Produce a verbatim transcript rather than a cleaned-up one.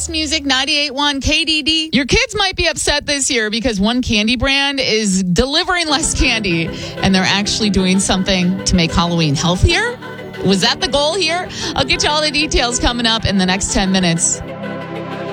Music ninety-eight point one K D D. Your kids might be upset this year because one candy brand is delivering less candy, and they're actually doing something to make Halloween healthier. Was that the goal here? I'll get you all the details coming up in the next ten minutes.